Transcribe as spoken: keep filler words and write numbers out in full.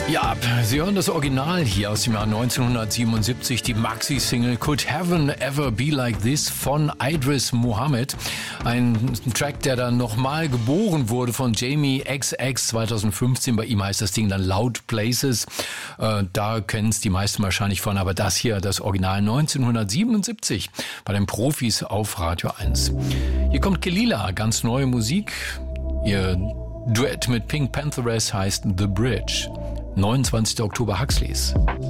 Ja, Sie hören das Original hier aus dem Jahr neunzehnhundertsiebenundsiebzig, die Maxi-Single Could Heaven Ever Be Like This von Idris Muhammad. Ein Track, der dann nochmal geboren wurde von Jamie X X zweitausendfünfzehn. Bei ihm heißt das Ding dann Loud Places. Äh, da kennen es die meisten wahrscheinlich von, aber das hier, das Original neunzehnhundertsiebenundsiebzig bei den Profis auf Radio eins. Hier kommt Kelila, ganz neue Musik. Ihr Duett mit Pink Pantheress heißt The Bridge. neunundzwanzigster Oktober Huxleys.